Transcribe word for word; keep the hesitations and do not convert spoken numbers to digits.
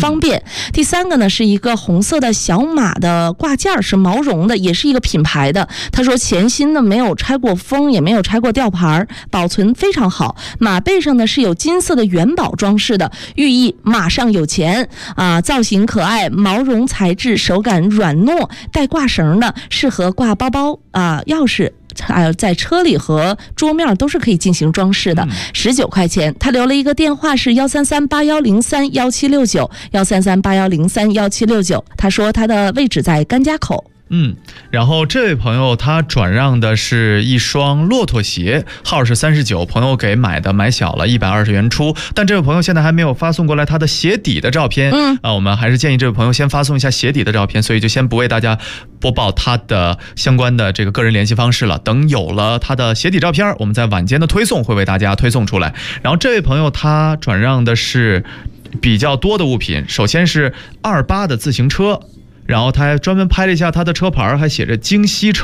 方便。嗯、第三个呢是一个红色的小马的挂件，是毛绒的，也是一个品牌的。他说前心呢没有拆过封，也没有拆过吊牌，保存非常好。马背上呢是有金色的元宝装饰的，寓意马上有钱啊，造型可爱，毛绒材质，手感软糯，带挂绳的，适合挂包包啊、钥匙。还有在车里和桌面都是可以进行装饰的，十九块钱。他留了一个电话是幺三三八幺零三幺七六九，幺三三八幺零三幺七六九。他说他的位置在甘家口。 嗯，然后这位朋友他转让的是一双骆驼鞋，号是三十九，朋友给买的买小了，一百二十元出。但这位朋友现在还没有发送过来他的鞋底的照片，嗯啊，我们还是建议这位朋友先发送一下鞋底的照片，所以就先不为大家播报他的相关的这个个人联系方式了。等有了他的鞋底照片，我们在晚间的推送会为大家推送出来。然后这位朋友他转让的是比较多的物品，首先是二八的自行车。然后他还专门拍了一下他的车牌，还写着京西城。